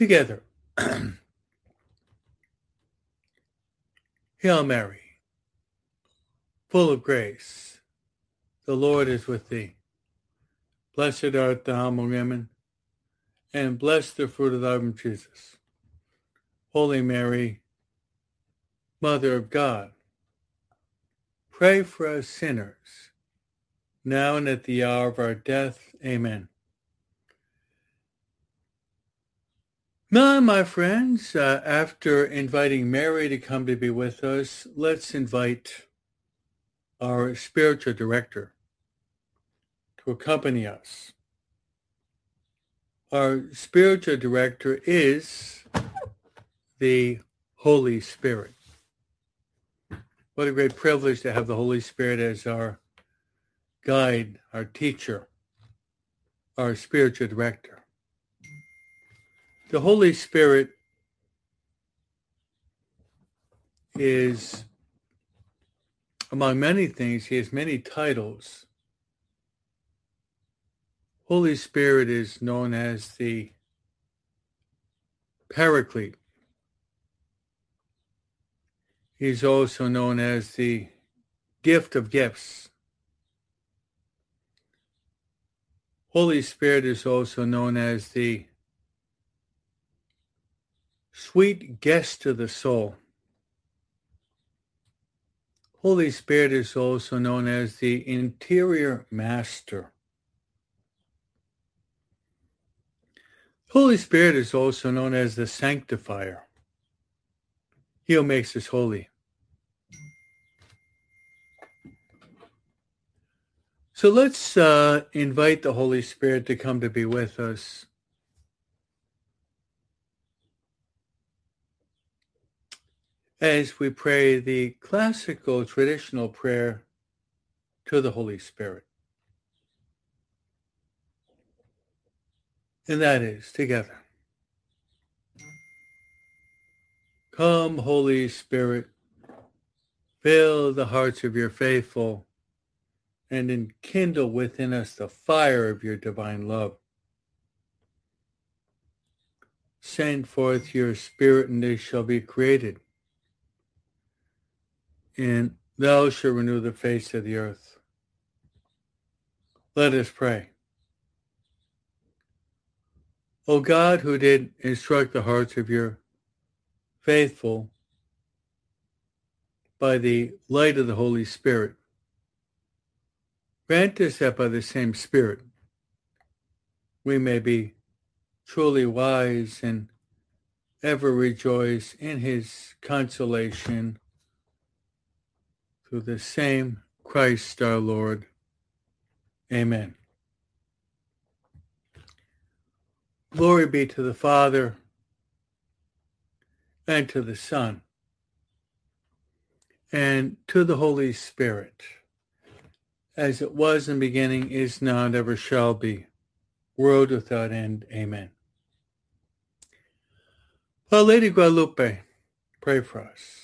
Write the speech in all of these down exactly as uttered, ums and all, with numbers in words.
Together. Hail Mary, full of grace, the Lord is with thee. Blessed art thou among women, and blessed the fruit of thy womb, Jesus. Holy Mary, Mother of God, pray for us sinners, now and at the hour of our death. Amen. Now, my friends, uh, after inviting Mary to come to be with us, let's invite our spiritual director to accompany us. Our spiritual director is the Holy Spirit. What a great privilege to have the Holy Spirit as our guide, our teacher, our spiritual director. The Holy Spirit is, among many things, he has many titles. Holy Spirit is known as the Paraclete. He's also known as the gift of gifts. Holy Spirit is also known as the sweet guest of the soul. Holy Spirit is also known as the interior master. Holy Spirit is also known as the sanctifier. He who makes us holy. So let's uh, invite the Holy Spirit to come to be with us. As we pray the classical traditional prayer to the Holy Spirit. And that is, together. Come, Holy Spirit, fill the hearts of your faithful, and enkindle within us the fire of your divine love. Send forth your Spirit, and they shall be created. And thou shalt renew the face of the earth. Let us pray. O God, who did instruct the hearts of your faithful by the light of the Holy Spirit, grant us that by the same Spirit we may be truly wise and ever rejoice in his consolation through the same Christ our Lord. Amen. Glory be to the Father, and to the Son, and to the Holy Spirit, as it was in the beginning, is now, and ever shall be, world without end. Amen. Our Lady Guadalupe, pray for us.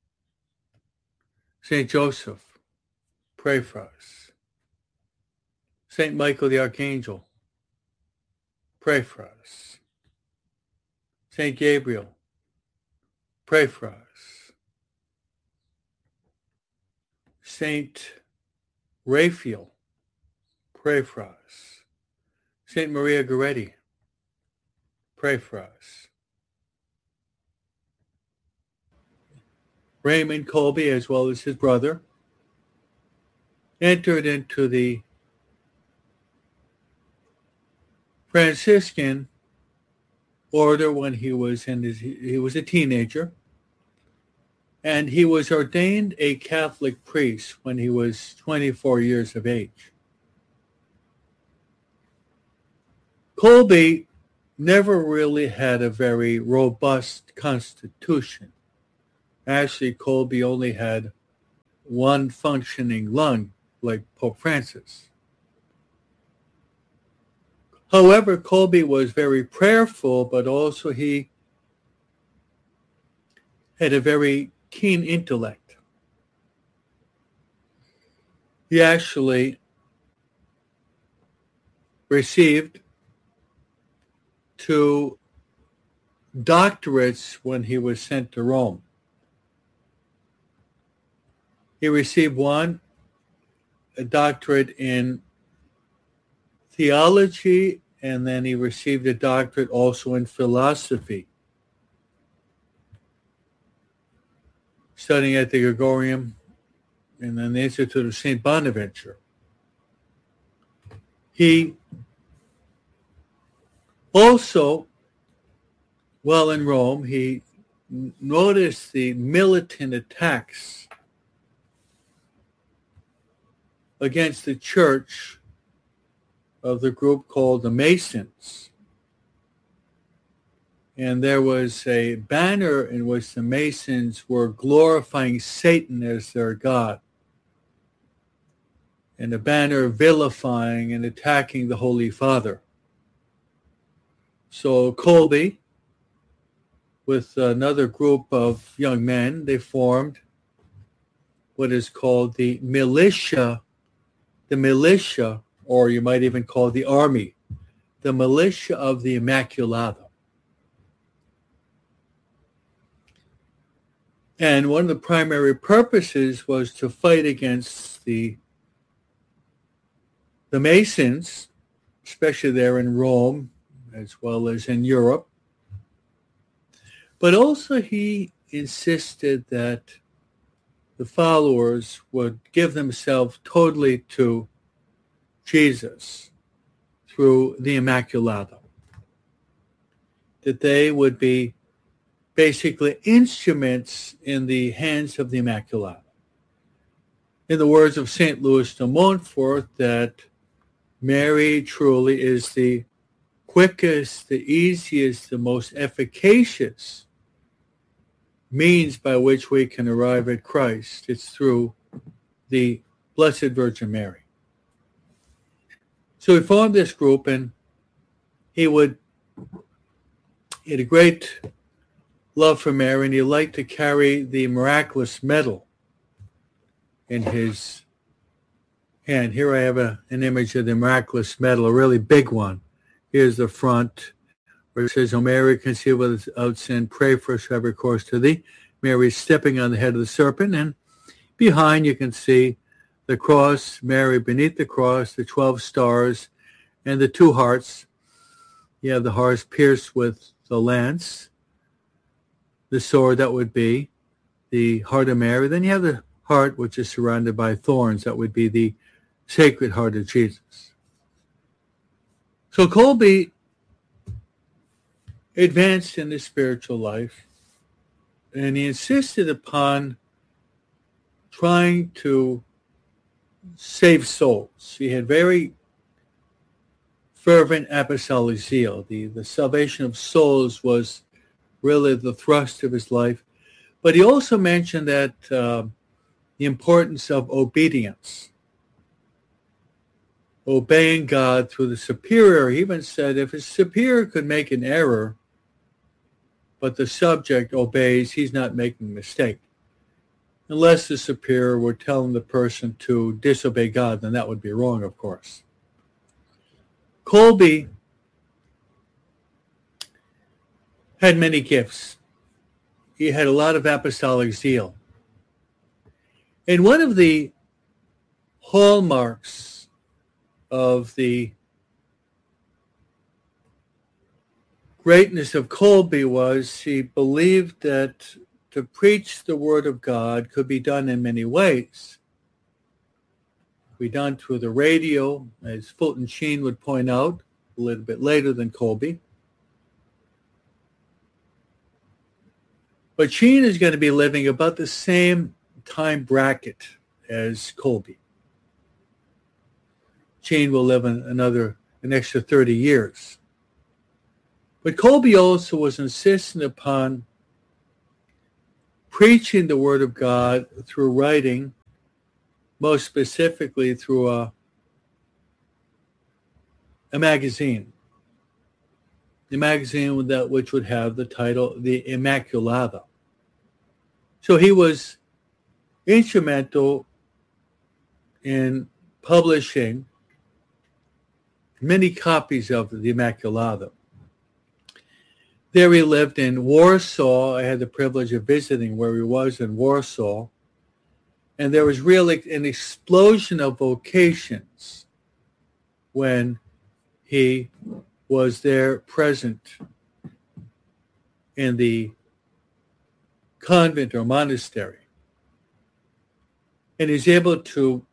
Saint Joseph, pray for us. Saint Michael the Archangel, pray for us. Saint Gabriel, pray for us. Saint Raphael, pray for us. Saint Maria Goretti, pray for us. Raymond Colby, as well as his brother, entered into the Franciscan order when he was in his, he was a teenager, and he was ordained a Catholic priest when he was twenty-four years of age. Colby never really had a very robust constitution. Actually, Colby only had one functioning lung, like Pope Francis. However, Colby was very prayerful, but also he had a very keen intellect. He actually received two doctorates when he was sent to Rome. He received one, a doctorate in theology, and then he received a doctorate also in philosophy, studying at the Gregorium and then the Institute of Saint Bonaventure. He also, while in Rome, he noticed the militant attacks against the church of the group called the Masons. And there was a banner in which the Masons were glorifying Satan as their god, and a banner vilifying and attacking the Holy Father. So Kolbe, with another group of young men, they formed what is called the militia, the militia, or you might even call it the army, the militia of the Immaculata. And one of the primary purposes was to fight against the, the Masons, especially there in Rome, as well as in Europe. But also he insisted that the followers would give themselves totally to Jesus through the Immaculata, that they would be basically instruments in the hands of the Immaculata. In the words of Saint Louis de Montfort, that Mary truly is the quickest, the easiest, the most efficacious means by which we can arrive at Christ. It's through the Blessed Virgin Mary. So he formed this group, and he would, he had a great love for Mary, and he liked to carry the miraculous medal in his hand. Here I have a, an image of the miraculous medal, a really big one. Here's the front, where it says, "O Mary, conceived without sin, pray for us who have recourse to thee." Mary stepping on the head of the serpent, and behind you can see the cross, Mary beneath the cross, the twelve stars, and the two hearts. You have the hearts pierced with the lance, the sword, that would be the heart of Mary. Then you have the heart which is surrounded by thorns, that would be the Sacred Heart of Jesus. So Kolbe advanced in his spiritual life, and he insisted upon trying to save souls. He had very fervent apostolic zeal. The, the salvation of souls was really the thrust of his life. But he also mentioned that uh, the importance of obedience, obeying God through the superior. He even said if a superior could make an error, but the subject obeys, he's not making a mistake. Unless the superior were telling the person to disobey God, then that would be wrong, of course. Kolbe had many gifts. He had a lot of apostolic zeal. And one of the hallmarks of the greatness of Kolbe was he believed that to preach the word of God could be done in many ways. It could be done through the radio, as Fulton Sheen would point out a little bit later than Kolbe. But Sheen is going to be living about the same time bracket as Kolbe. Sheen will live in another, an extra thirty years. But Kolbe also was insistent upon preaching the word of God through writing, most specifically through a, a magazine. The magazine with that, which would have the title, The Immaculata. So he was instrumental in publishing many copies of the Immaculata. There he lived in Warsaw. I had the privilege of visiting where he was in Warsaw. And there was really an explosion of vocations when he was there present in the convent or monastery. And he's able to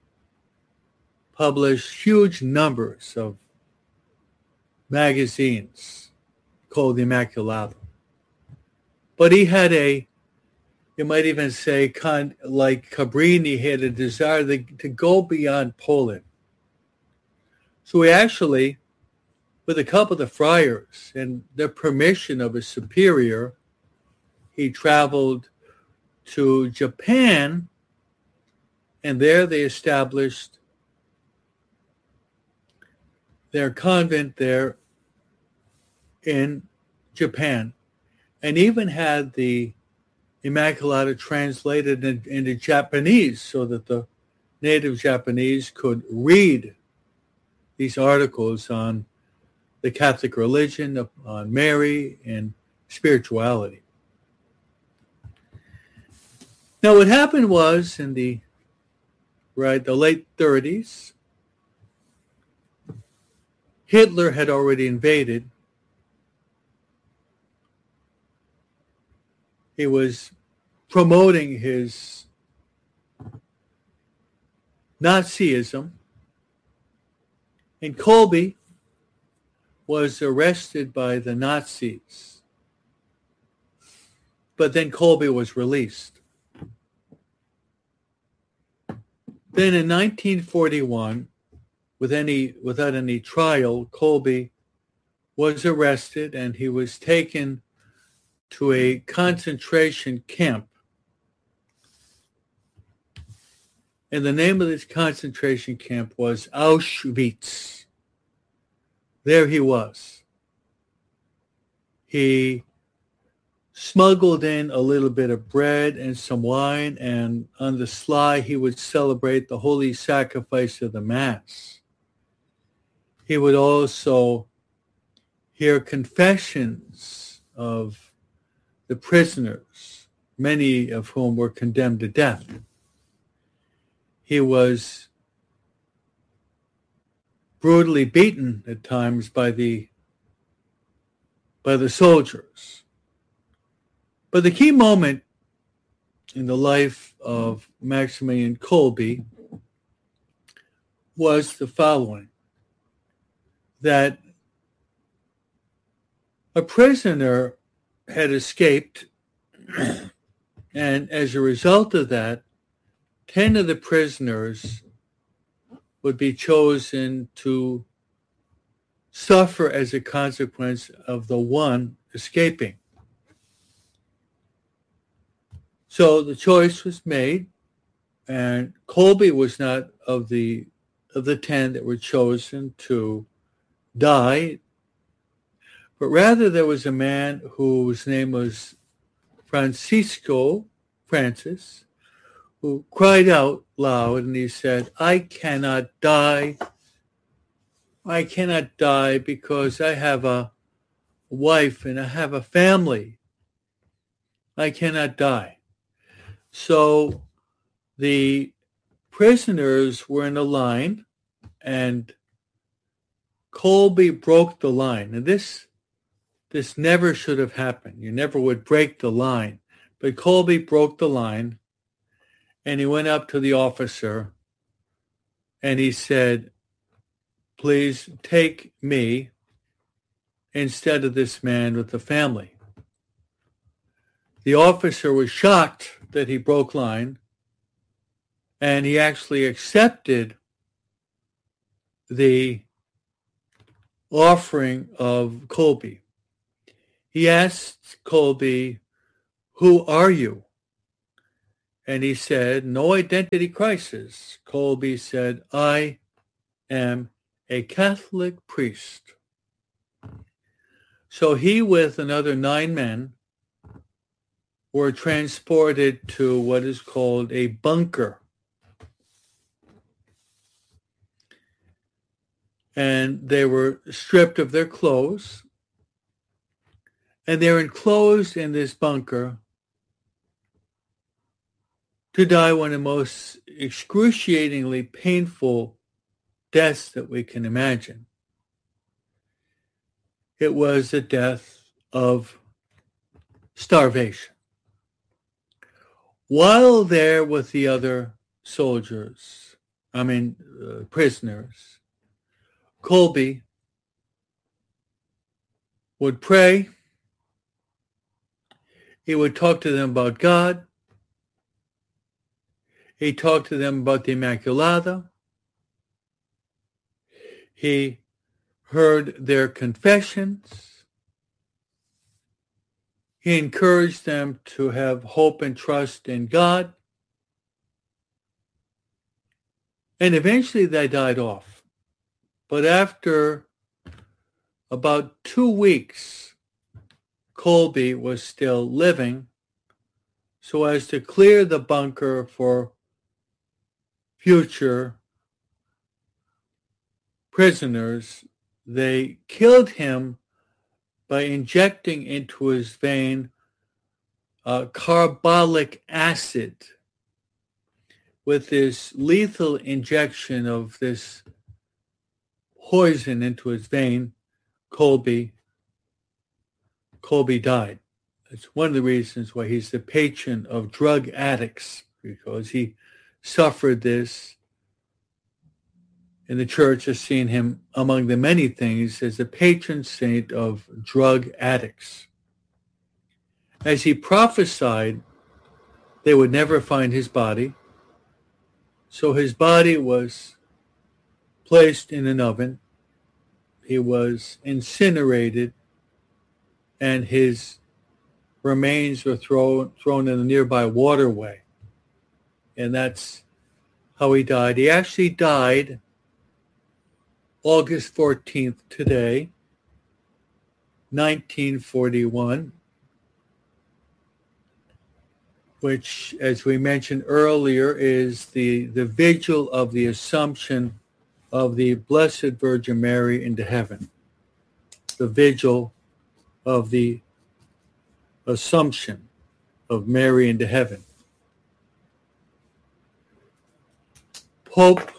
publish huge numbers of magazines called Immaculata. But he had a, you might even say, con, like Cabrini, he had a desire to, to go beyond Poland. So he actually, with a couple of the friars and the permission of his superior, he traveled to Japan, and there they established their convent there in Japan, and even had the Immaculata translated in, into Japanese so that the native Japanese could read these articles on the Catholic religion, on Mary, and spirituality. Now, what happened was in the right the late thirties, Hitler had already invaded. He was promoting his Nazism, and Kolbe was arrested by the Nazis. But then Kolbe was released. Then in nineteen forty-one, with any, without any trial, Kolbe was arrested and he was taken to a concentration camp. And the name of this concentration camp was Auschwitz. There he was. He smuggled in a little bit of bread and some wine, and on the sly he would celebrate the holy sacrifice of the Mass. He would also hear confessions of the prisoners, many of whom were condemned to death. He was brutally beaten at times by the by the soldiers. But the key moment in the life of Maximilian Kolbe was the following: that a prisoner had escaped, and as a result of that, ten of the prisoners would be chosen to suffer as a consequence of the one escaping. So the choice was made, and Kolbe was not of the of the ten that were chosen to die, but rather there was a man whose name was Francisco Francis, who cried out loud, and he said, "I cannot die. I cannot die because I have a wife and I have a family. I cannot die." So the prisoners were in a line, and Kolbe broke the line. And this, this never should have happened. You never would break the line. But Kolbe broke the line, and he went up to the officer, and he said, "Please take me instead of this man with the family." The officer was shocked that he broke line, and he actually accepted the offering of Kolbe. He asked Kolbe, "Who are you?" And he said, "No identity crisis." Kolbe said, "I am a Catholic priest." So he, with another nine men, were transported to what is called a bunker. And they were stripped of their clothes, And they're enclosed in this bunker to die one of the most excruciatingly painful deaths that we can imagine. It was the death of starvation. While there with the other soldiers, I mean uh, prisoners, Kolbe would pray. He would talk to them about God. He talked to them about the Immaculata. He heard their confessions. He encouraged them to have hope and trust in God. And eventually they died off. But after about two weeks, Kolbe was still living, so as to clear the bunker for future prisoners, they killed him by injecting into his vein uh, carbolic acid. With this lethal injection of this poison into his vein, Kolbe, Kolbe died. That's one of the reasons why he's the patron of drug addicts, because he suffered this. And the church has seen him, among the many things, as the patron saint of drug addicts. As he prophesied, they would never find his body. So his body was placed in an oven. He was incinerated, and his remains were thrown, thrown in a nearby waterway. And that's how he died. He actually died August fourteenth today, nineteen forty-one, which, as we mentioned earlier, is the, the vigil of the Assumption of the Blessed Virgin Mary into heaven. The vigil of the Assumption of Mary into heaven. Pope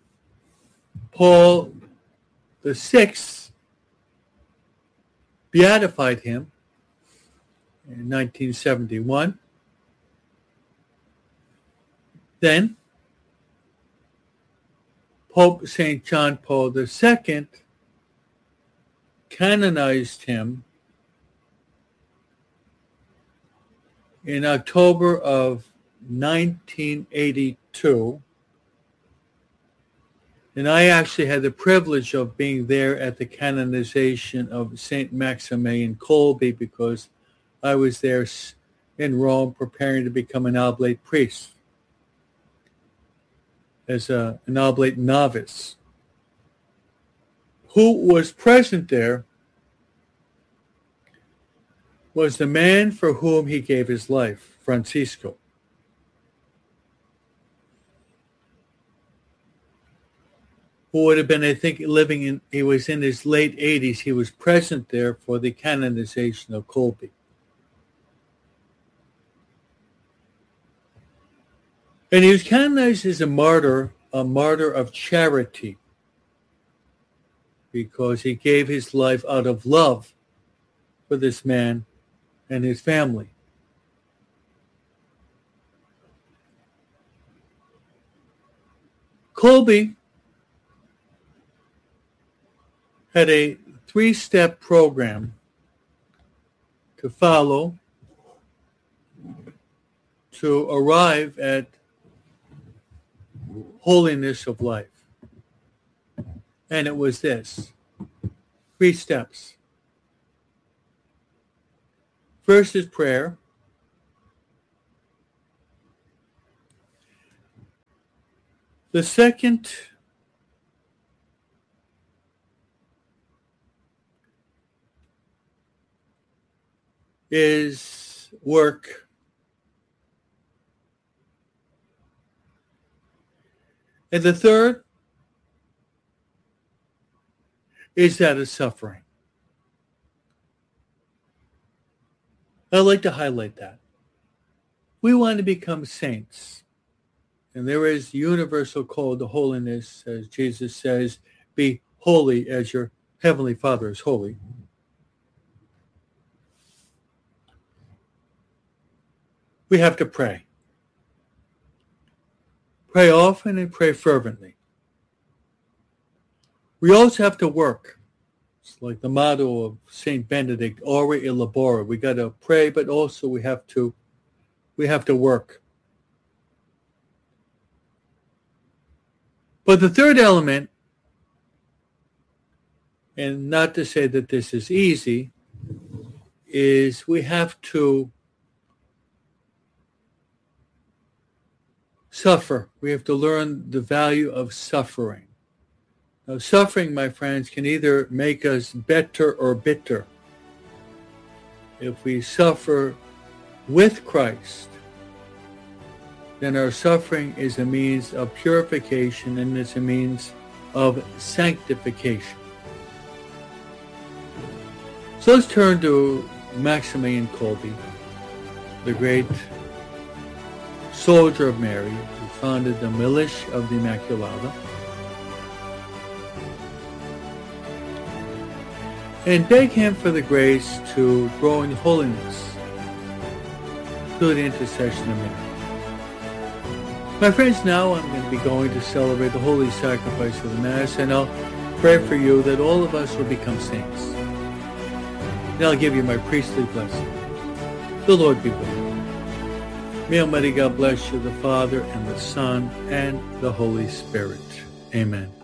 Paul the Sixth beatified him in nineteen seventy-one. Then Pope Saint John Paul the Second canonized him in October of nineteen eighty-two. And I actually had the privilege of being there at the canonization of Saint Maximilian Kolbe, because I was there in Rome preparing to become an oblate priest, as a, an oblate novice. Who was present there was the man for whom he gave his life, Francisco. Who would have been, I think, living in, he was in his late eighties. He was present there for the canonization of Kolbe. And he was canonized as a martyr, a martyr of charity, because he gave his life out of love for this man and his family. Kolbe had a three-step program to follow to arrive at holiness of life. And it was this, three steps. First is prayer. The second is work. And the third is that of suffering. I'd like to highlight that. We want to become saints. And there is universal call to holiness, as Jesus says, be holy as your heavenly Father is holy. We have to pray. Pray often and pray fervently. We also have to work. It's like the motto of Saint Benedict, ora et labora. We got to pray, but also we have to we have to work. But the third element, and not to say that this is easy, is we have to suffer. We have to learn the value of suffering. Now, suffering, my friends, can either make us better or bitter. If we suffer with Christ, then our suffering is a means of purification and it's a means of sanctification. So let's turn to Maximilian Kolbe, the great soldier of Mary, who founded the Militia of the Immaculata, and beg him for the grace to grow in holiness through the intercession of Mary. My friends, now I'm going to be going to celebrate the holy sacrifice of the Mass, and I'll pray for you that all of us will become saints. And I'll give you my priestly blessing. The Lord be with you. May Almighty God bless you, the Father, and the Son, and the Holy Spirit. Amen.